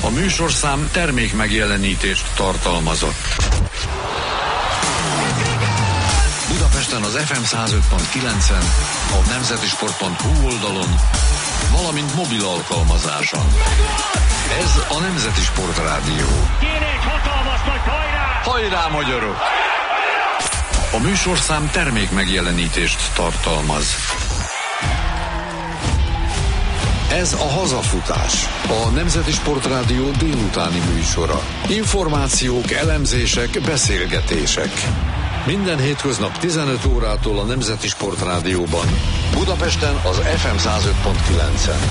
A műsorszám termék megjelenítést tartalmazott. Budapesten az FM 105.9-en, a nemzetisport.hu oldalon, valamint mobil alkalmazáson. Ez a Nemzeti Sport Rádió. Kéne egy hatalmas nagy hajrá! Hajrá, magyarok! A műsorszám termék megjelenítést tartalmaz. Ez a Hazafutás, a Nemzeti Sport Rádió délutáni műsora. Információk, elemzések, beszélgetések. Minden hétköznap 15 órától a Nemzeti Sport Rádióban. Budapesten az FM 105.9-en.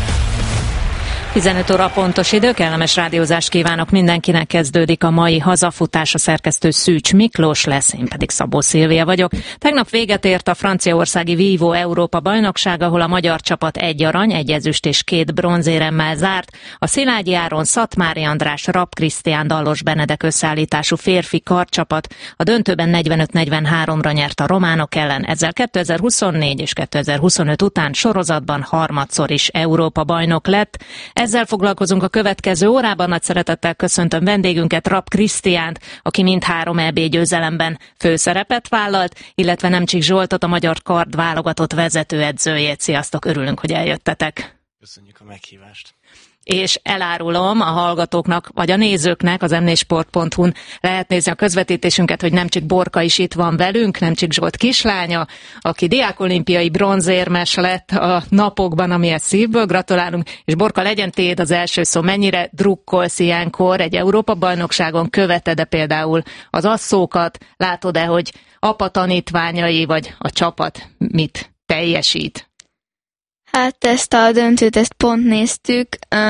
15 óra pontos idő, kellemes rádiózást kívánok mindenkinek, kezdődik a mai Hazafutás, a szerkesztő Szűcs Miklós lesz, én pedig Szabó Szilvia vagyok. Tegnap véget ért a franciaországi Vívó Európa bajnokság, ahol a magyar csapat 1 arany, 1 ezüst és 2 bronzéremmel zárt. A Szilágyi Áron, Szatmári András, Rapp Krisztián, Dallos Benedek összeállítású férfi karcsapat a döntőben 45-43-ra nyert a románok ellen, ezzel 2024 és 2025 után sorozatban harmadszor is Európa bajnok lett. Ezzel foglalkozunk a következő órában. Nagy szeretettel köszöntöm vendégünket, Rapp Krisztiánt, aki mindhárom EB győzelemben főszerepet vállalt, illetve Nemcsik Zsoltot, a magyar kard válogatott vezetőedzőjét. Sziasztok, örülünk, hogy eljöttetek. Köszönjük a meghívást. És elárulom a hallgatóknak, vagy a nézőknek, az m4sport.hu-n lehet nézni a közvetítésünket, hogy Nemcsik Borka is itt van velünk, Nemcsik Zsolt kislánya, aki diákolimpiai bronzérmes lett a napokban, amihez szívből gratulálunk, és Borka, legyen tiéd az első szó, mennyire drukkolsz ilyenkor egy Európa-bajnokságon, követed-e például az asszókat, látod-e, hogy apa tanítványai, vagy a csapat mit teljesít? Hát ezt a döntőt, ezt pont néztük.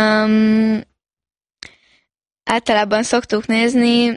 Általában szoktuk nézni.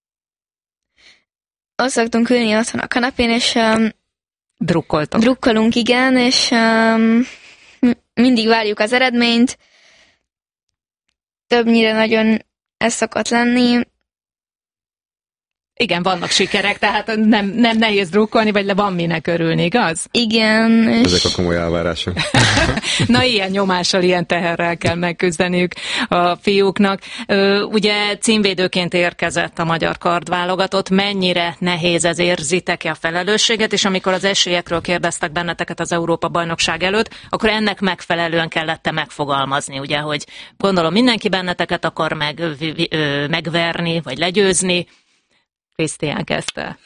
Azt szoktunk ülni otthon a kanapén, és drukkolunk, igen, és mindig várjuk az eredményt. Többnyire nagyon ez szokott lenni. Igen, vannak sikerek, tehát nem nehéz drukkolni, vagy van minek örülni, igaz? Igen. Ezek a komoly elvárások. Na, ilyen nyomással, ilyen teherrel kell megküzdeniük a fiúknak. Ugye címvédőként érkezett a magyar kardválogatott. Mennyire nehéz ez, érzitek-e a felelősséget, és amikor az esélyekről kérdeztek benneteket az Európa-bajnokság előtt, akkor ennek megfelelően kellett megfogalmazni, ugye, hogy gondolom mindenki benneteket akar megverni, vagy legyőzni. Krisztián kezdte.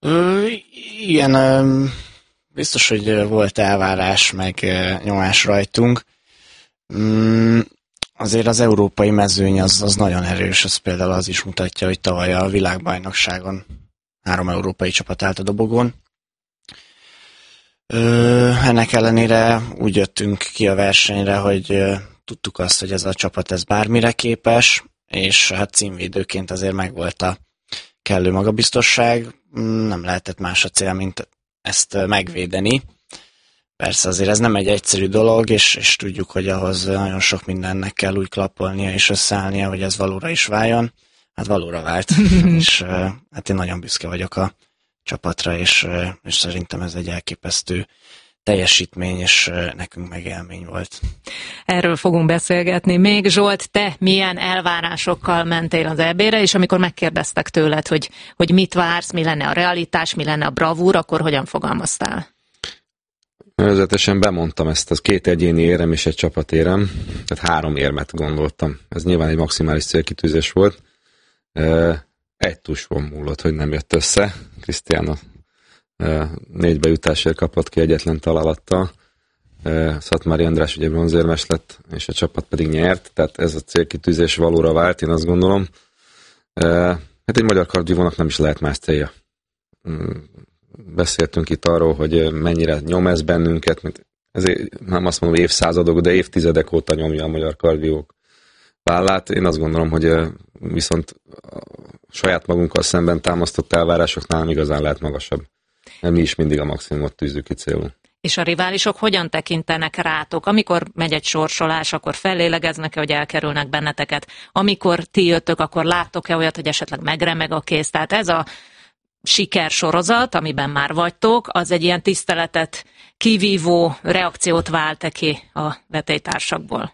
Igen, biztos, hogy volt elvárás, meg nyomás rajtunk. Azért az európai mezőny az nagyon erős, ez például az is mutatja, hogy tavaly a világbajnokságon 3 európai csapat állt a dobogón. Ennek ellenére úgy jöttünk ki a versenyre, hogy tudtuk azt, hogy ez a csapat ez bármire képes, és hát címvédőként azért megvolt a kellő magabiztosság, nem lehetett más a cél, mint ezt megvédeni. Persze azért ez nem egy egyszerű dolog, és tudjuk, hogy ahhoz nagyon sok mindennek kell úgy klappolnia és összeállnia, hogy ez valóra is váljon. Hát valóra vált, és hát én nagyon büszke vagyok a csapatra, és szerintem ez egy elképesztő teljesítmény, és nekünk meg élmény volt. Erről fogunk beszélgetni. Még Zsolt, te milyen elvárásokkal mentél az EB-re, és amikor megkérdeztek tőled, hogy mit vársz, mi lenne a realitás, mi lenne a bravúr, akkor hogyan fogalmaztál? Előzetesen bemondtam ezt az 2 egyéni érem és egy csapatérem, tehát 3 érmet gondoltam. Ez nyilván egy maximális célkitűzés volt. Egy tusson múlott, hogy nem jött össze. Krisztián 4 bejutásért kapott ki egyetlen találattal. Szatmári András ugye bronzérmes lett, és a csapat pedig nyert, tehát ez a célkitűzés valóra vált, én azt gondolom. Hát egy magyar kardvívónak nem is lehet más célja. Beszéltünk itt arról, hogy mennyire nyom ez bennünket, mint ezért nem azt mondom évszázadok, de évtizedek óta nyomja a magyar kardvívók vállát. Én azt gondolom, hogy viszont a saját magunkkal szemben támasztott elvárásoknál nem igazán lehet magasabb. Mert mi is mindig a maximumot tűzzük ki célul. És a riválisok hogyan tekintenek rátok? Amikor megy egy sorsolás, akkor fellélegeznek-e, hogy elkerülnek benneteket? Amikor ti jöttök, akkor láttok-e olyat, hogy esetleg megremeg a kéz? Tehát ez a sikersorozat, amiben már vagytok, az egy ilyen tiszteletet kivívó reakciót vált ki a vetélytársakból?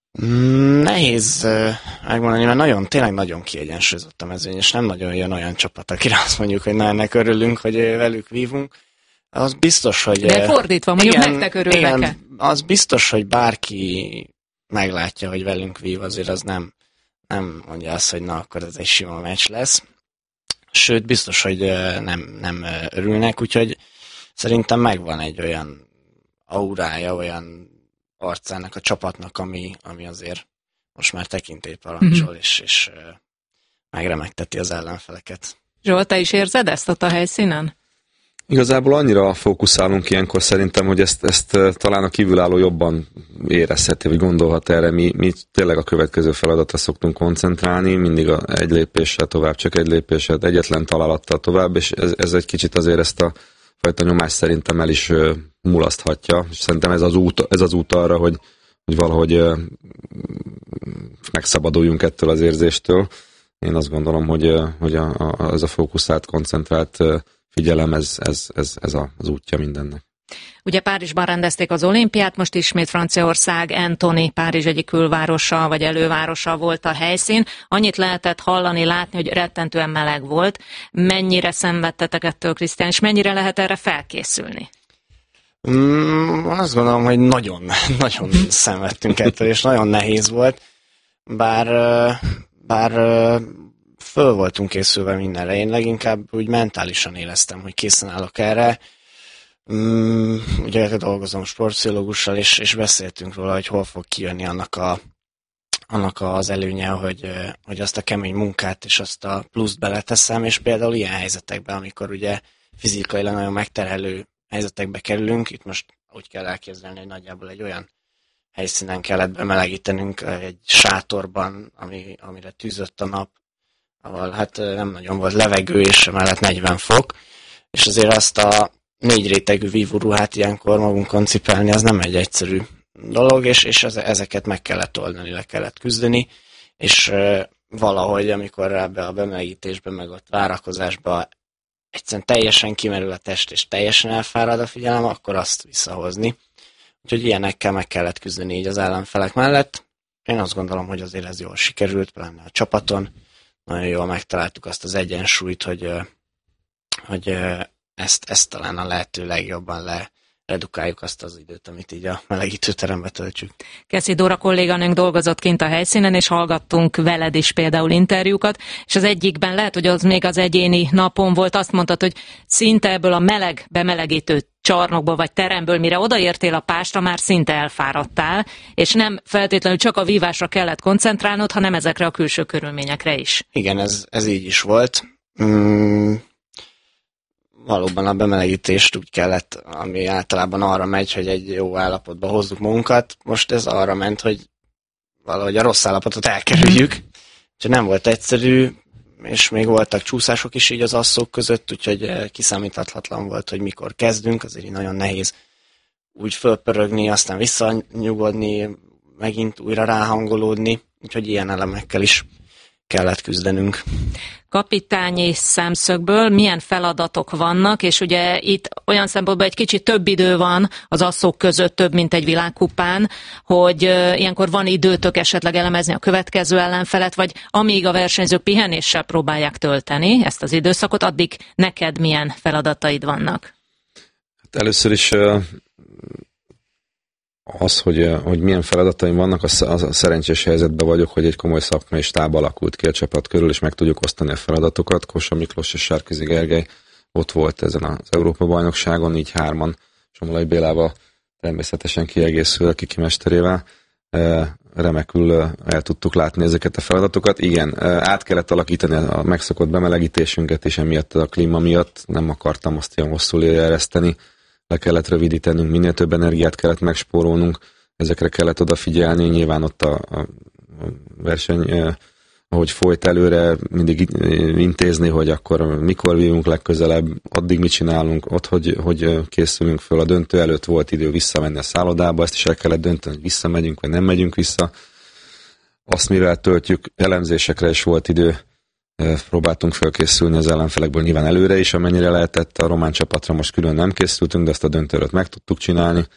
Nehéz megmondani, mert tényleg nagyon kiegyensúlyozott a mezőny, és nem nagyon jön olyan csapat, akire azt mondjuk, hogy na, ennek örülünk, hogy velük vívunk. Az biztos, hogy... De fordítva, mondjuk nektek örülnek-e? Az biztos, hogy bárki meglátja, hogy velünk vív, azért az nem mondja azt, hogy na, akkor ez egy sima meccs lesz. Sőt, biztos, hogy nem örülnek, úgyhogy szerintem megvan egy olyan aurája, olyan arcának a csapatnak, ami azért most már tekintélyparancsol, és megremegteti az ellenfeleket. Zsolt, te is érzed ezt ott a helyszínen? Igazából annyira fókuszálunk ilyenkor szerintem, hogy ezt talán a kívülálló jobban érezheti, vagy gondolhat erre. Mi tényleg a következő feladatra szoktunk koncentrálni, mindig egy lépéssel tovább, csak egy lépéssel, egyetlen találattal tovább, és ez egy kicsit azért ezt a fajta nyomást szerintem el is mulaszthatja. És szerintem ez az út arra, hogy valahogy megszabaduljunk ettől az érzéstől. Én azt gondolom, hogy ez a fókuszált, koncentrált figyelem, ez az útja mindennek. Ugye Párizsban rendezték az olimpiát, most ismét Franciaország, Antony, Párizs egyik külvárosa vagy elővárosa volt a helyszín. Annyit lehetett hallani, látni, hogy rettentően meleg volt. Mennyire szenvedtetek ettől, Krisztián, és mennyire lehet erre felkészülni? Azt gondolom, hogy nagyon szenvedtünk ettől, és nagyon nehéz volt. Bár föl voltunk készülve mindenre. Én leginkább úgy mentálisan éreztem, hogy készen állok erre. Ugye dolgozom sportpszichológussal, és beszéltünk róla, hogy hol fog kijönni annak az előnye, hogy azt a kemény munkát és azt a pluszt beleteszem, és például ilyen helyzetekben, amikor ugye fizikailag nagyon megterhelő helyzetekbe kerülünk, itt most úgy kell elképzelni, hogy nagyjából egy olyan helyszínen kellett bemelegítenünk egy sátorban, amire tűzött a nap, ahol hát nem nagyon volt levegő, és emellett 40 fok, és azért azt a 4 rétegű vívóruhát ilyenkor magunkon cipelni, az nem egy egyszerű dolog, és ezeket meg kellett oldani, le kellett küzdeni, és valahogy, amikor ebbe a bemelegítésbe, meg ott várakozásba egyszerűen teljesen kimerül a test, és teljesen elfárad a figyelem, akkor azt visszahozni. Úgyhogy ilyenekkel meg kellett küzdeni így az ellenfelek mellett. Én azt gondolom, hogy azért ez jól sikerült, pláne a csapaton. Nagyon jól megtaláltuk azt az egyensúlyt, hogy ezt talán a lehető legjobban redukáljuk azt az időt, amit így a melegítőterembe töltsük. Keszi Dóra kolléganőnk dolgozott kint a helyszínen, és hallgattunk veled is például interjúkat, és az egyikben lehet, hogy az még az egyéni napon volt, azt mondtad, hogy szinte ebből a meleg bemelegítő csarnokból vagy teremből, mire odaértél a pástra, már szinte elfáradtál, és nem feltétlenül csak a vívásra kellett koncentrálnod, hanem ezekre a külső körülményekre is. Igen, ez így is volt. Valóban a bemelegítést úgy kellett, ami általában arra megy, hogy egy jó állapotba hozzuk magunkat. Most ez arra ment, hogy valahogy a rossz állapotot elkerüljük. Úgyhogy nem volt egyszerű, és még voltak csúszások is így az asszók között, úgyhogy kiszámíthatatlan volt, hogy mikor kezdünk. Azért így nagyon nehéz úgy fölpörögni, aztán visszanyugodni, megint újra ráhangolódni. Úgyhogy ilyen elemekkel is kellett küzdenünk. Kapitányi szemszögből milyen feladatok vannak, és ugye itt olyan szempontból egy kicsit több idő van az asszók között, több, mint egy világkupán, hogy ilyenkor van időtök esetleg elemezni a következő ellenfelet, vagy amíg a versenyzők pihenéssel próbálják tölteni ezt az időszakot, addig neked milyen feladataid vannak? Hát először is az, hogy milyen feladataim vannak, a szerencsés helyzetben vagyok, hogy egy komoly szakmai stáb alakult ki a csapat körül, és meg tudjuk osztani a feladatokat. Kósa Miklós és Sárközi Gergely ott volt ezen az Európa-bajnokságon, így 3-an, Somolai Bélával természetesen kiegészül a Kiki mesterével. Remekül el tudtuk látni ezeket a feladatokat. Igen, át kellett alakítani a megszokott bemelegítésünket, és emiatt a klíma miatt nem akartam azt ilyen hosszú ereszteni. Le kellett rövidítenünk, minél több energiát kellett megspórolnunk, ezekre kellett odafigyelni, nyilván ott a verseny, ahogy folyt előre, mindig intézni, hogy akkor mikor vívunk legközelebb, addig mit csinálunk, ott hogy készülünk föl. A döntő előtt volt idő visszamenni a szállodába, ezt is el kellett dönteni, hogy visszamegyünk, vagy nem megyünk vissza. Azt mivel töltjük, elemzésekre is volt idő, próbáltunk felkészülni az ellenfelekből nyilván előre is, amennyire lehetett. A román csapatra most külön nem készültünk, de ezt a döntőt meg tudtuk csinálni.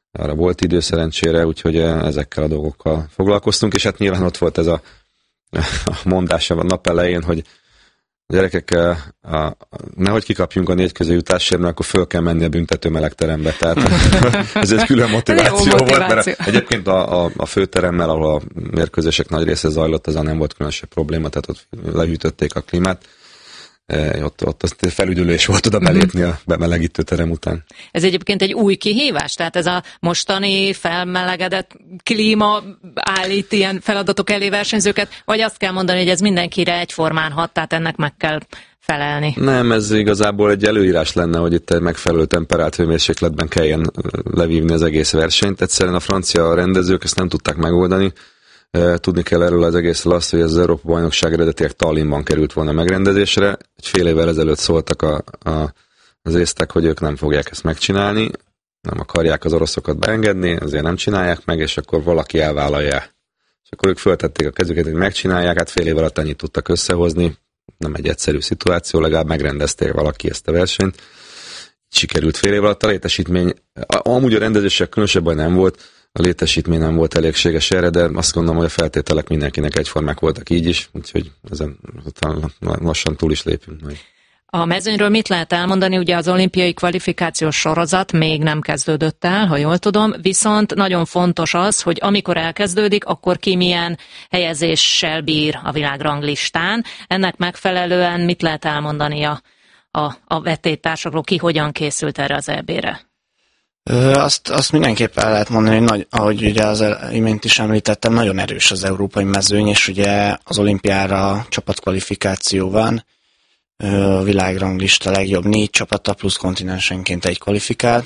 arra volt idő szerencsére, úgyhogy ezekkel a dolgokkal foglalkoztunk, és hát nyilván ott volt ez a mondása a nap elején, hogy gyerekek, nehogy kikapjunk a 4 közéjutásért, mert akkor föl kell menni a büntető melegterembe. Tehát ez egy külön motiváció volt, mert egyébként a főteremmel, ahol a mérkőzések nagy része zajlott, azon nem volt különösebb probléma, tehát ott lehűtötték a klímát. Ott az felüdülés volt oda belépni a bemelegítő terem után. Ez egyébként egy új kihívás? Tehát ez a mostani felmelegedett klíma állít ilyen feladatok elé versenyzőket, vagy azt kell mondani, hogy ez mindenkire egyformán hat, tehát ennek meg kell felelni? Nem, ez igazából egy előírás lenne, hogy itt egy megfelelő temperált hőmérsékletben kelljen levívni az egész versenyt. Egyszerűen a francia rendezők ezt nem tudták megoldani. Tudni kell erről az egészről azt, hogy az Európa-bajnokság eredetileg Tallinnban került volna megrendezésre. Egy fél évvel ezelőtt szóltak az észtek, hogy ők nem fogják ezt megcsinálni, nem akarják az oroszokat beengedni, azért nem csinálják meg, és akkor valaki elvállalja. És akkor ők föltették a kezüket, hogy megcsinálják, hát fél év alatt ennyit tudtak összehozni, nem egy egyszerű szituáció, legalább megrendezték valaki ezt a versenyt. Sikerült fél év alatt a létesítmény, amúgy a rendezések különösebb baj nem volt, a létesítmény nem volt elégséges erre, de azt gondolom, hogy a feltételek mindenkinek egyformák voltak így is, úgyhogy ezen lassan túl is lépünk majd. A mezőnyről mit lehet elmondani? Ugye az olimpiai kvalifikációs sorozat még nem kezdődött el, ha jól tudom, viszont nagyon fontos az, hogy amikor elkezdődik, akkor ki milyen helyezéssel bír a világranglistán. Ennek megfelelően mit lehet elmondani a vetélytársakról, ki hogyan készült erre az EB-re? Azt mindenképpen el lehet mondani, hogy ahogy ugye az imént is említettem, nagyon erős az európai mezőny, és ugye az olimpiára csapatkvalifikáció van, a világranglista legjobb 4 csapata, plusz kontinensenként egy kvalifikál.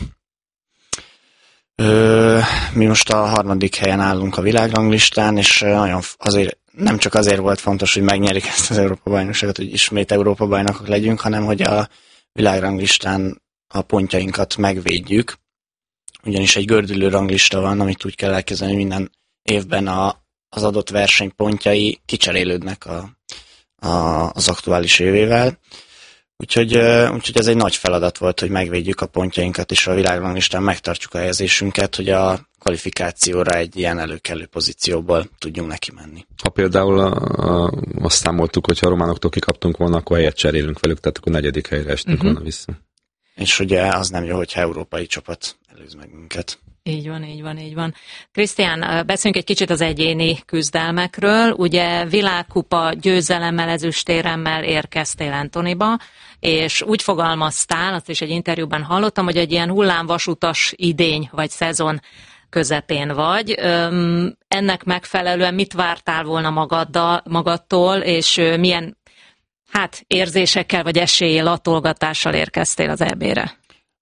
Mi most a 3. helyen állunk a világranglistán, és nagyon azért, nem csak azért volt fontos, hogy megnyerjük ezt az Európa-bajnokságot, hogy ismét Európa-bajnokok legyünk, hanem hogy a világranglistán a pontjainkat megvédjük. Ugyanis egy gördülő ranglista van, amit úgy kell elkezdeni, minden évben az adott verseny pontjai kicserélődnek az aktuális évével. Úgyhogy ez egy nagy feladat volt, hogy megvédjük a pontjainkat, és a világranglistán megtartjuk a helyezésünket, hogy a kvalifikációra egy ilyen előkelő pozícióból tudjunk neki menni. Ha például azt számoltuk, hogy ha a románoktól kikaptunk volna, akkor helyet cserélünk velük, tehát akkor 4. helyre estünk volna vissza. És ugye az nem jó, hogyha európai csapat előz meg minket. Így van. Krisztián, beszéljünk egy kicsit az egyéni küzdelmekről. Ugye világkupa győzelemmel, ezüstéremmel érkeztél Antonyba, és úgy fogalmaztál, azt is egy interjúban hallottam, hogy egy ilyen hullámvasutas idény vagy szezon közepén vagy. Ennek megfelelően mit vártál volna magadtól, és milyen érzésekkel vagy eséllyel, latolgatással érkeztél az EB-re?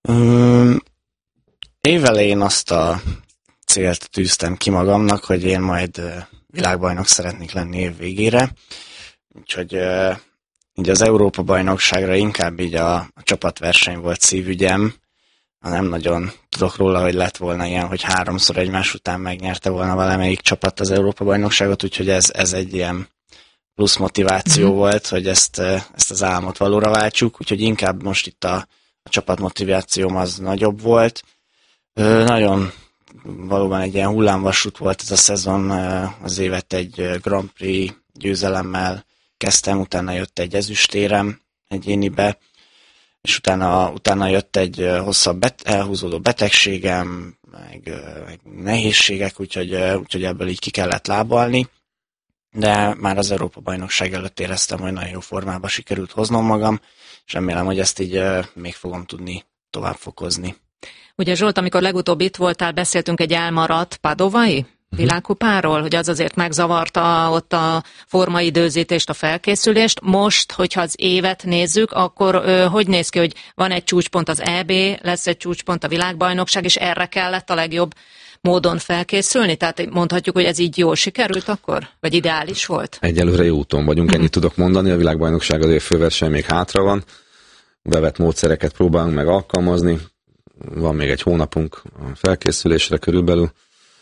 Évelején azt a célt tűztem ki magamnak, hogy én majd világbajnok szeretnék lenni év végére. Úgyhogy így az Európa-bajnokságra inkább így a csapatverseny volt szívügyem. Nem nagyon tudok róla, hogy lett volna ilyen, hogy 3-szor egymás után megnyerte volna valamelyik csapat az Európa-bajnokságot, úgyhogy ez egy ilyen plusz motiváció volt, hogy ezt az álmot valóra váltsuk, úgyhogy inkább most itt a csapatmotivációm az nagyobb volt. Nagyon valóban egy ilyen hullámvasút volt ez a szezon, az évet egy Grand Prix győzelemmel kezdtem, utána jött egy ezüstérem egyénibe, és utána jött egy hosszabb elhúzódó betegségem, meg nehézségek, úgyhogy ebből így ki kellett lábalni. De már az Európa-bajnokság előtt éreztem, hogy nagyon jó formában sikerült hoznom magam, és remélem, hogy ezt így még fogom tudni tovább fokozni. Ugye Zsolt, amikor legutóbb itt voltál, beszéltünk egy elmaradt padovai világkupáról, hogy az azért megzavarta ott a formaidőzítést, a felkészülést. Most, hogyha az évet nézzük, akkor hogy néz ki, hogy van egy csúcspont az EB, lesz egy csúcspont a világbajnokság, és erre kellett a legjobb módon felkészülni? Tehát mondhatjuk, hogy ez így jól sikerült akkor? Vagy ideális volt? Egyelőre jó úton vagyunk, ennyit tudok mondani. A világbajnokság azért főverseny még hátra van. Bevett módszereket próbálunk meg alkalmazni. Van még egy hónapunk a felkészülésre körülbelül.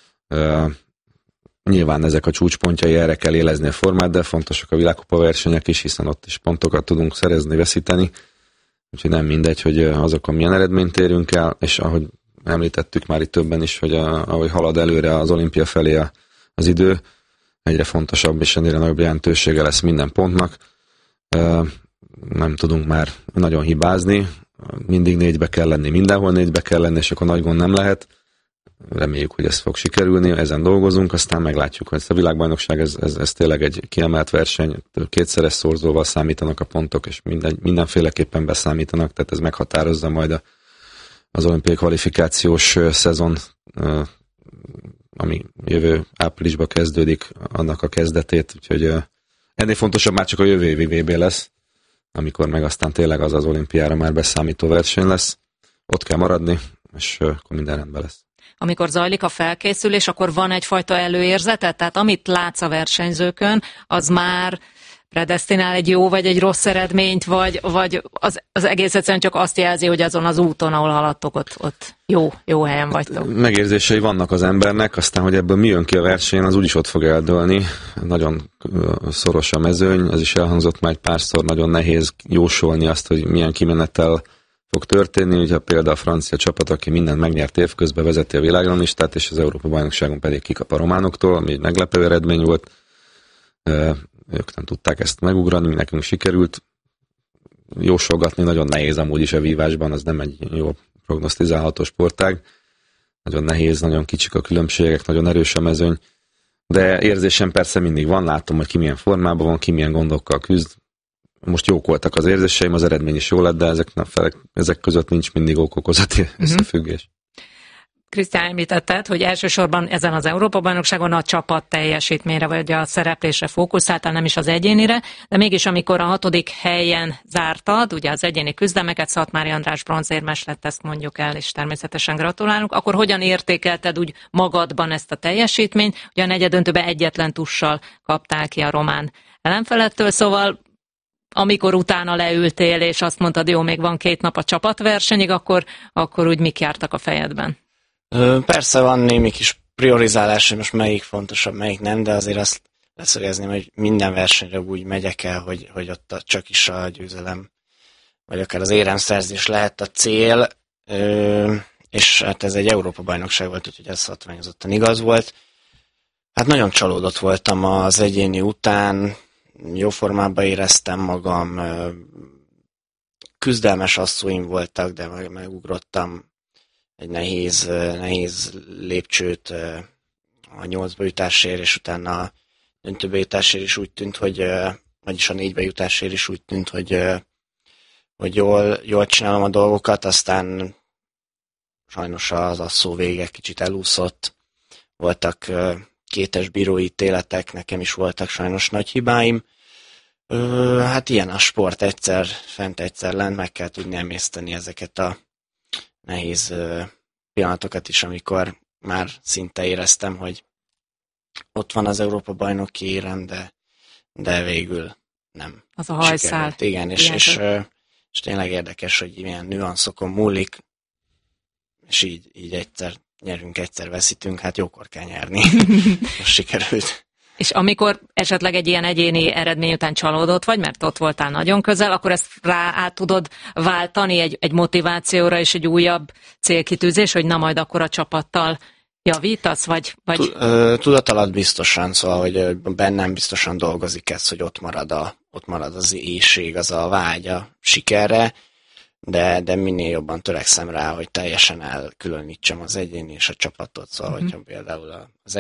Nyilván ezek a csúcspontjai, erre kell élezni a formát, de fontosak a világkupa versenyek is, hiszen ott is pontokat tudunk szerezni, veszíteni. Úgyhogy nem mindegy, hogy azokon milyen eredményt érünk el, és ahogy említettük már itt többen is, hogy ahogy halad előre az olimpia felé az idő, egyre fontosabb és ennél nagyobb jelentősége lesz minden pontnak. Nem tudunk már nagyon hibázni, mindig 4-be kell lenni, mindenhol 4-be kell lenni, és akkor nagy gond nem lehet. Reméljük, hogy ez fog sikerülni, ezen dolgozunk, aztán meglátjuk, hogy ez a világbajnokság, ez tényleg egy kiemelt verseny, kétszeres szorzóval számítanak a pontok, és mindenféleképpen beszámítanak, tehát ez meghatározza majd az olimpiai kvalifikációs szezon, ami jövő áprilisban kezdődik, annak a kezdetét, úgyhogy ennél fontosabb már csak a jövő évi VB lesz, amikor meg aztán tényleg az olimpiára már beszámító verseny lesz. Ott kell maradni, és akkor minden rendben lesz. Amikor zajlik a felkészülés, akkor van egyfajta előérzetet? Tehát amit látsz a versenyzőkön, az már predesztinál egy jó vagy egy rossz eredményt, vagy az egész egyszerűen csak azt jelzi, hogy azon az úton, ahol haladtok, ott jó helyen vagytok. Megérzései vannak az embernek, aztán, hogy ebből mi jön ki a versenyen, az úgyis ott fog eldőlni. Nagyon szoros a mezőny, ez is elhangzott már egy párszor, nagyon nehéz jósolni azt, hogy milyen kimenettel fog történni. Ugye például a francia csapat, aki mindent megnyert évközben, vezeti a világranglistát, és az Európa-bajnokságon pedig kikap a románoktól, ami egy meglepő eredmény volt. Ők nem tudták ezt megugrani, nekünk sikerült. Jósolgatni nagyon nehéz amúgy is a vívásban, az nem egy jó prognosztizálható sportág. Nagyon nehéz, nagyon kicsik a különbségek, nagyon erős a mezőny, de érzésem persze mindig van, látom, hogy ki milyen formában van, ki milyen gondokkal küzd. Most jók voltak az érzéseim, az eredmény is jó lett, de ezek között nincs mindig ok-okozati összefüggés. Krisztián, említetted, hogy elsősorban ezen az Európa-bajnokságon a csapat teljesítményre vagy a szereplésre fókuszáltál, nem is az egyénire, de mégis amikor a 6. helyen zártad, ugye az egyéni küzdelmeket, Szatmári András bronzérmes lett, ezt mondjuk el, és természetesen gratulálunk, akkor hogyan értékelted úgy magadban ezt a teljesítményt? Ugye a negyeddöntőben egyetlen tussal kaptál ki a román ellenfelettől, szóval amikor utána leültél, és azt mondtad, jó, még van 2 nap a csapatversenyig, akkor úgy mik jártak a fejedben? Persze van némi kis priorizálás, hogy most melyik fontosabb, melyik nem, de azért azt leszögezném, hogy minden versenyre úgy megyek el, hogy ott csak is a győzelem, vagy akár az éremszerzés lehet a cél, és hát ez egy Európa-bajnokság volt, úgyhogy ez hatványozottan igaz volt. Hát nagyon csalódott voltam az egyéni után, jó formában éreztem magam, küzdelmes asszóim voltak, de megugrottam egy nehéz lépcsőt a 8-ba jutásért, és utána a döntőbe jutásért is úgy tűnt, vagyis a 4-be jutásért is úgy tűnt, hogy jól csinálom a dolgokat, aztán sajnos az asszó vége kicsit elúszott, voltak 2-es bírói ítéletek, nekem is voltak sajnos nagy hibáim. Hát ilyen a sport, egyszer fent, egyszer lent, meg kell tudni emészteni ezeket a nehéz pillanatokat is, amikor már szinte éreztem, hogy ott van az Európa-bajnoki érem, de végül nem. Az a hajszál. Igen, és tényleg érdekes, hogy milyen nüanszokon múlik, és így egyszer nyerünk, egyszer veszítünk, hát jókor kell nyerni. Most sikerült. És amikor esetleg egy ilyen egyéni eredmény után csalódott vagy, mert ott voltál nagyon közel, akkor ezt át tudod váltani egy motivációra és egy újabb célkitűzés, hogy na majd akkor a csapattal javítasz, vagy... Tudatalatt biztosan, szóval, hogy bennem biztosan dolgozik ez, hogy ott marad az éhség, az a vágy a sikerre, de minél jobban törekszem rá, hogy teljesen elkülönítsem az egyéni és a csapatot, szóval, hogyha például az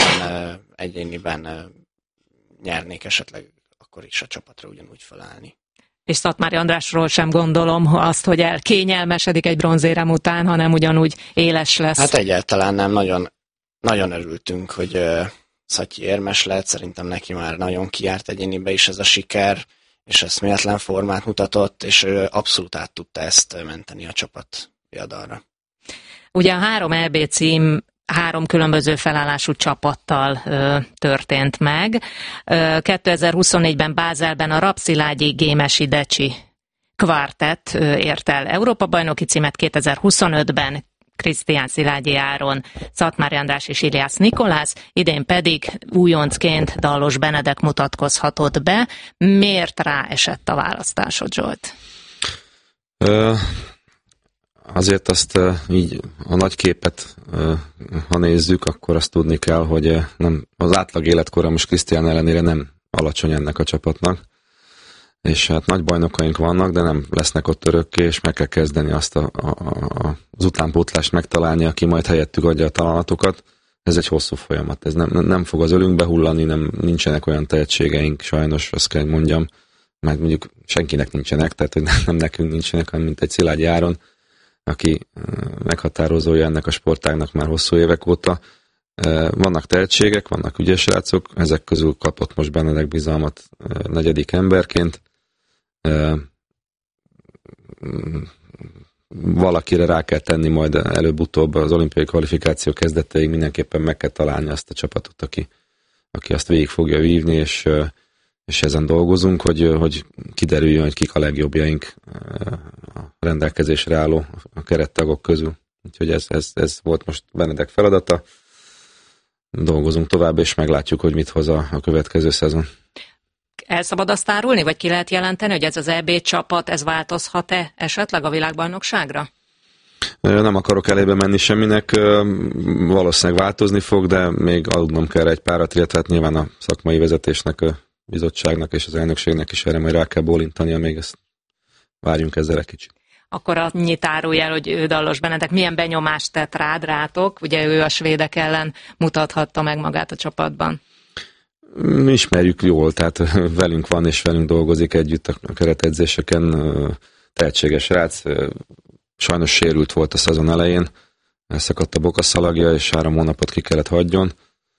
egyéniben nyernék esetleg, akkor is a csapatra ugyanúgy felállni. És Szatmári Andrásról sem gondolom azt, hogy kényelmesedik egy bronzérem után, hanem ugyanúgy éles lesz. Hát egyáltalán nem, nagyon, nagyon örültünk, hogy Szatyi érmes lett, szerintem neki már nagyon kijárt egyénibe is ez a siker, és eszméletlen formát mutatott, és abszolút át tudta ezt menteni a csapat viadalra. Ugye a 3 EB cím 3 különböző felállású csapattal történt meg. 2024-ben Bázelben a Rapszilágyi Gémesi Decsi kvartett ért el Európa-bajnoki címet, 2025-ben Krisztián Szilágyi Áron, Szatmári András és Iliász Nikolász, idén pedig újoncként Dallos Benedek mutatkozhatott be. Miért ráesett a választásod, Zsolt? azért azt így a nagy képet, ha nézzük, akkor azt tudni kell, hogy nem, az átlag életkora most Cristiano ellenére nem alacsony ennek a csapatnak, és hát nagy bajnokaink vannak, de nem lesznek ott örökké, és meg kell kezdeni azt az utánpótlást megtalálni, aki majd helyettük adja a találatokat. Ez egy hosszú folyamat, ez nem fog az ölünkbe hullani, nincsenek olyan tehetségeink, sajnos, azt kell mondjam, mert mondjuk senkinek nincsenek, tehát hogy nem nekünk nincsenek, hanem mint egy Szilágyi Áron, aki meghatározója ennek a sportágnak már hosszú évek óta. Vannak tehetségek, vannak ügyes srácok, ezek közül kapott most Benedek bizalmat 4. emberként. Valakire rá kell tenni majd előbb-utóbb az olimpiai kvalifikáció kezdeteig, mindenképpen meg kell találni azt a csapatot, aki azt végig fogja vívni, és ezen dolgozunk, hogy kiderüljön, hogy kik a legjobbjaink a rendelkezésre álló a kerettagok közül. Úgyhogy ez volt most Benedek feladata. Dolgozunk tovább, és meglátjuk, hogy mit hoz a következő szezon. El szabad azt árulni, vagy ki lehet jelenteni, hogy ez az EB csapat, ez változhat-e esetleg a világbajnokságra? Nem akarok elébe menni semminek, valószínűleg változni fog, de még aludnom kell egy párat, illetve hát nyilván a szakmai vezetésnek, a bizottságnak és az elnökségnek is erre majd rá kell bólintania, még ezt várjunk ezzel egy kicsit. Akkor annyit árulj el, hogy Dallos Benedek milyen benyomást tett rátok, ugye ő a svédek ellen mutathatta meg magát a csapatban. Ismerjük jól, tehát velünk van és velünk dolgozik együtt a keretedzéseken, tehetséges srác, sajnos sérült volt a szezon elején, elszakadt a bokaszalagja, és 3 hónapot ki kellett hagyjon.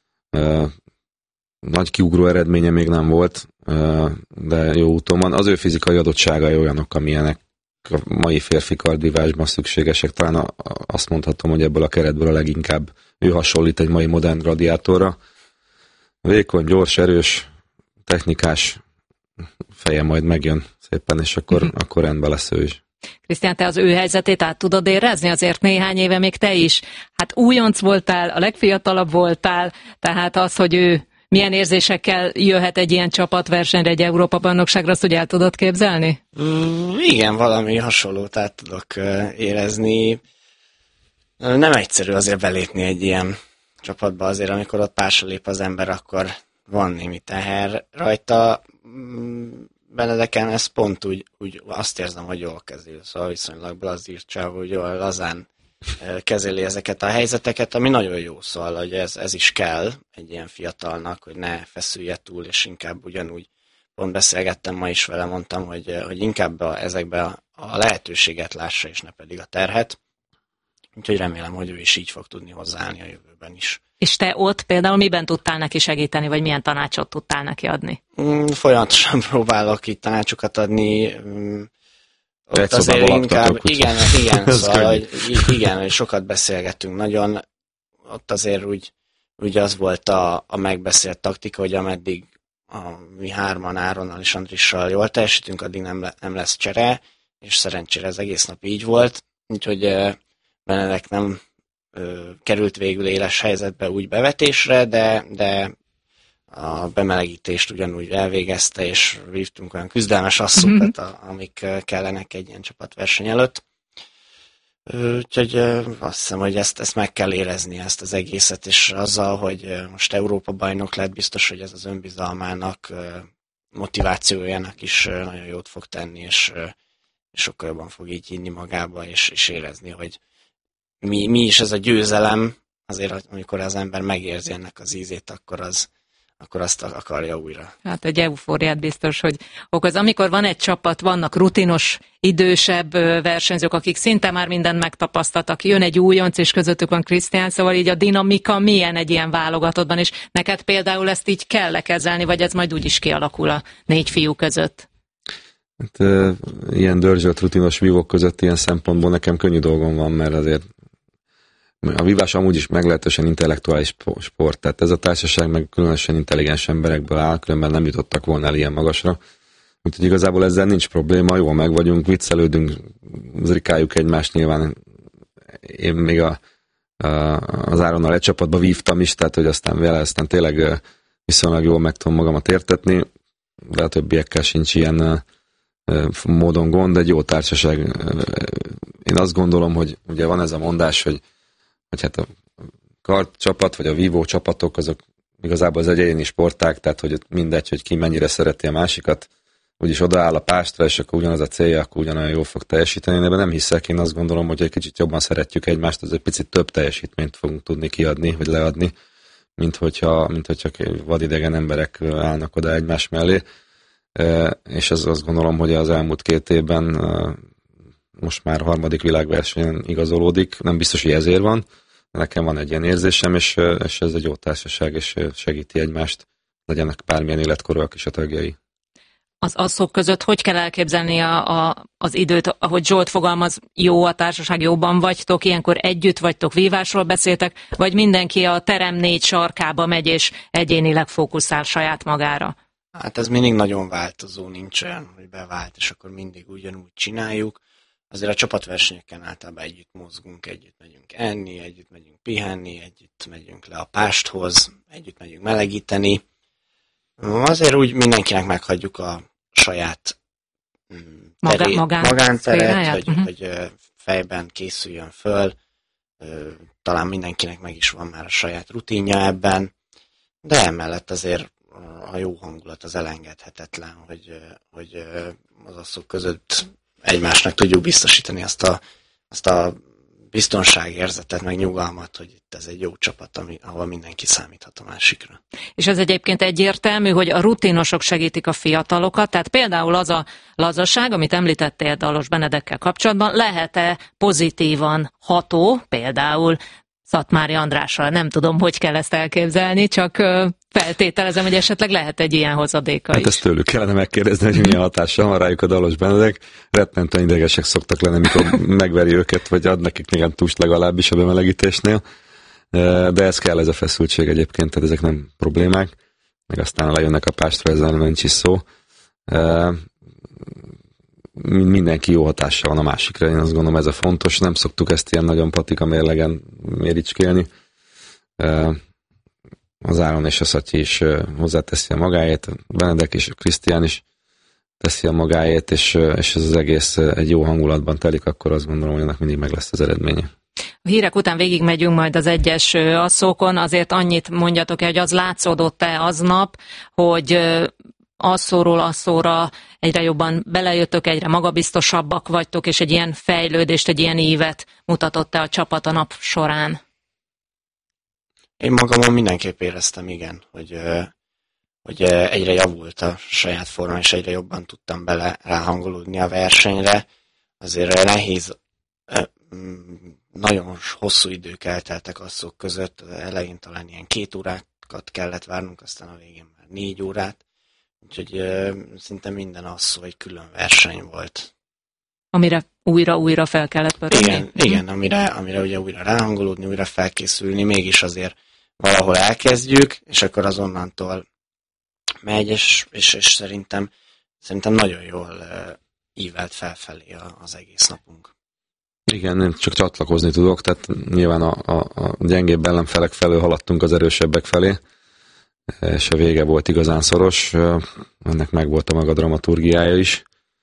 Nagy kiugró eredménye még nem volt, de jó úton van. Az ő fizikai adottságai olyanok, amilyenek a mai férfi kardvívásban szükségesek. Talán azt mondhatom, hogy ebből a keretből a leginkább ő hasonlít egy mai modern gladiátorra. Vékony, gyors, erős, technikás feje majd megjön szépen, és akkor rendben lesz ő is. Krisztián, te az ő helyzetét át tudod érezni? Azért néhány éve még te is. Hát újonc voltál, a legfiatalabb voltál, tehát az, hogy ő milyen érzésekkel jöhet egy ilyen csapatversenyre, egy Európa-bajnokságra, azt, hogy el tudod képzelni? Igen, valami hasonlót át tudok érezni. Nem egyszerű azért belépni egy ilyen csapatba, azért amikor ott pársa lép az ember, akkor van némi teher rajta. Benedeken ez pont úgy azt érzem, hogy jól kezeli, szóval viszonylag blazír csáv, hogy jól lazán kezeli ezeket a helyzeteket, ami nagyon jó, szóval, hogy ez is kell egy ilyen fiatalnak, hogy ne feszülje túl, és inkább ugyanúgy, pont beszélgettem ma is vele, mondtam, hogy inkább ezekbe a lehetőséget lássa, és ne pedig a terhet. Úgyhogy remélem, hogy ő is így fog tudni hozzáállni a jövőben is. És te ott például miben tudtál neki segíteni, vagy milyen tanácsot tudtál neki adni? Folyamatosan próbálok itt tanácsokat adni. Ott azért inkább, igen, szóval, hogy sokat beszélgetünk nagyon. Ott azért úgy az volt a megbeszélt taktika, hogy ameddig mi 3-an Áronnal és Andrissal jól teljesítünk, addig nem lesz csere, és szerencsére ez egész nap így volt. Úgyhogy Benedek nem került végül éles helyzetbe úgy bevetésre, de a bemelegítést ugyanúgy elvégezte, és vívtunk olyan küzdelmes asszokat, amik kellenek egy ilyen csapatverseny előtt. Úgyhogy azt hiszem, hogy ezt meg kell érezni, ezt az egészet, és azzal, hogy most Európa-bajnok lett, biztos, hogy ez az önbizalmának, motivációjának is nagyon jót fog tenni, és sokkal jobban fog így hinni magába, és érezni, hogy mi is ez a győzelem, azért amikor az ember megérzi ennek az ízét, akkor azt akarja újra. Hát egy eufóriát biztos, hogy okoz. Amikor van egy csapat, vannak rutinos, idősebb versenyzők, akik szinte már mindent megtapasztaltak, jön egy újonc, és közöttük van Krisztián, szóval így a dinamika milyen egy ilyen válogatottban, és neked például ezt így kell kezelni, vagy ez majd úgy is kialakul a 4 fiú között? Hát, ilyen dörzsölt, rutinos vívók között ilyen szempontból nekem könnyű dolgom van, mert azért a vívás amúgy is meglehetősen intellektuális sport, tehát ez a társaság meg különösen intelligens emberekből áll, különben nem jutottak volna el ilyen magasra. Úgyhogy igazából ezzel nincs probléma, jól meg vagyunk, viccelődünk, zrikáljuk egymást nyilván. Én még az Áronnal egy csapatba vívtam is, tehát hogy aztán tényleg viszonylag jól meg tudom magamat értetni, de a többiekkel sincs ilyen módon gond, egy jó társaság én azt gondolom, hogy ugye van ez a mondás, hogy hát a kardcsapat, vagy a vívó csapatok, azok igazából az egyéni sporták, tehát hogy mindegy, hogy ki mennyire szereti a másikat, úgyis odaáll a pástra, és akkor ugyanaz a célja, akkor ugyanolyan jól fog teljesíteni, de ebben nem hiszek, én azt gondolom, hogy egy kicsit jobban szeretjük egymást, az egy picit több teljesítményt fogunk tudni kiadni, vagy leadni, mint hogyha vadidegen emberek állnak oda egymás mellé, és azt gondolom, hogy az elmúlt 2 évben most már 3. világversenyen igazolódik, nem biztos, hogy ezért van, nekem van egy ilyen érzésem, és ez egy jó társaság, és segíti egymást, legyenek bármilyen életkorúak is a tagjai. Az asszok között hogy kell elképzelni az időt, ahogy Zsolt fogalmaz, jó a társaság, jóban vagytok, ilyenkor együtt vagytok, vívásról beszéltek, vagy mindenki a terem 4 sarkába megy, és egyénileg fókuszál saját magára? Hát ez mindig nagyon változó, nincs olyan, hogy bevált, és akkor mindig ugyanúgy csináljuk. Azért a csapatversenyeken általában együtt mozgunk, együtt megyünk enni, együtt megyünk pihenni, együtt megyünk le a pásthoz, együtt megyünk melegíteni. Azért úgy mindenkinek meghagyjuk a saját magánteret, hogy fejben készüljön föl. Talán mindenkinek meg is van már a saját rutinja ebben, de emellett azért a jó hangulat az elengedhetetlen, hogy az asszok között egymásnak tudjuk biztosítani azt a biztonságérzetet, meg nyugalmat, hogy itt ez egy jó csapat, ahol mindenki számíthat a másikra. És ez egyébként egyértelmű, hogy a rutinosok segítik a fiatalokat, tehát például az a lazaság, amit említettél Dalos Benedekkel kapcsolatban, lehet-e pozitívan ható, például Szatmári Andrással? Nem tudom, hogy kell ezt elképzelni, csak feltételezem, hogy esetleg lehet egy ilyen hozadéka is. Hát ezt tőlük kellene megkérdezni, hogy milyen hatással van rájuk a Dalos Benedek. Rettentően idegesek szoktak lenni, mikor megveri őket, vagy ad nekik néhány tust legalábbis a bemelegítésnél. De ez kell, ez a feszültség egyébként, tehát ezek nem problémák. Meg aztán lejönnek a pástra, ezzel nincs is szó. Mindenki jó hatással van a másikra, én azt gondolom, ez a fontos. Nem szoktuk ezt ilyen nagyon patika mérlegen méricskélni. Az Áron és a Szatyi is hozzáteszi a magáét, a Benedek és a Krisztián is teszi a magáét, és ez az egész egy jó hangulatban telik, akkor azt gondolom, hogy annak mindig meg lesz az eredménye. A hírek után végigmegyünk majd az egyes asszókon, azért annyit mondjatok, hogy az látszódott-e aznap, hogy asszóról asszóra egyre jobban belejöttök, egyre magabiztosabbak vagytok, és egy ilyen fejlődést, egy ilyen ívet mutatott-e a csapat a nap során? Én magamon mindenképp éreztem, igen, hogy egyre javult a saját forma, és egyre jobban tudtam ráhangolódni a versenyre. Azért nehéz, nagyon hosszú idők elteltek asszok között, elején talán ilyen 2 órákat kellett várnunk, aztán a végén már 4 órát, úgyhogy szinte minden asszó egy külön verseny volt. Amire újra fel kellett pörögni? Igen, amire ugye újra ráhangolódni, újra felkészülni, mégis azért valahol elkezdjük, és akkor az onnantól megy, és szerintem nagyon jól ívelt felfelé az egész napunk. Igen, nem csak csatlakozni tudok, tehát nyilván a gyengébb ellenfelek felől haladtunk az erősebbek felé, és a vége volt igazán szoros, ennek meg volt a maga dramaturgiája is.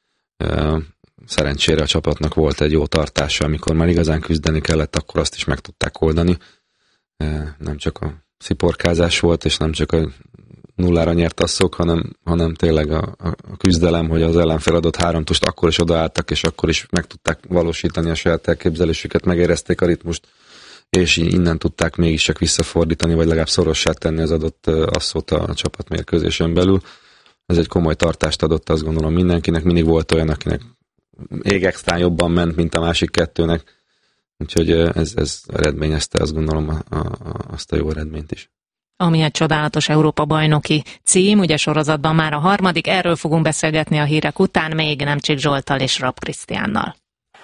Szerencsére a csapatnak volt egy jó tartása, amikor már igazán küzdeni kellett, akkor azt is meg tudták oldani. Nem csak a sziporkázás volt, és nem csak a 0-ra nyert asszok, hanem tényleg a küzdelem, hogy az ellenfél adott 3 tust, akkor is odaálltak, és akkor is meg tudták valósítani a saját elképzelésüket, megérezték a ritmust, és innen tudták mégis csak visszafordítani, vagy legalább szorossá tenni az adott asszót a csapatmérkőzésen belül. Ez egy komoly tartást adott, azt gondolom mindenkinek, mindig volt olyan, akinek égextrán jobban ment, mint a másik 2-nek, úgyhogy ez eredményezte, azt gondolom, azt a jó eredményt is. Ami egy csodálatos Európa-bajnoki cím, ugye sorozatban már a 3., erről fogunk beszélgetni a hírek után, még Nemcsik Zsolttal és Rapp Krisztiánnal.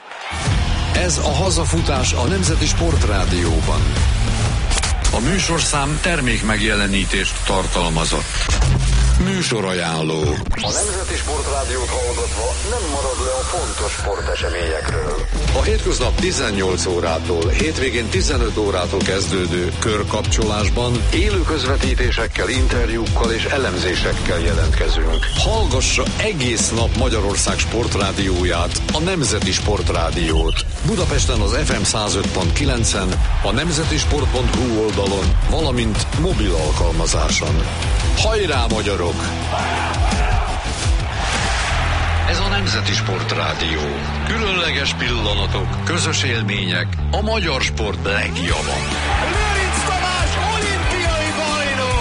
Ez a Hazafutás a Nemzeti Sportrádióban. A műsorszám termék megjelenítést tartalmazott. Műsorajánló. A Nemzeti Sportrádiót hallgatva nem marad le a fontos sporteseményekről. A hétköznap 18 órától, hétvégén 15 órától kezdődő körkapcsolásban élő közvetítésekkel, interjúkkal és elemzésekkel jelentkezünk. Hallgassa egész nap Magyarország sportrádióját, a Nemzeti Sportrádiót. Budapesten az FM 105.9-en, a nemzetisport.hu oldalon, valamint mobil alkalmazáson. Hajrá, magyarok! Ez a Nemzeti Sportrádió. Különleges pillanatok, közös élmények, a magyar sport legjava.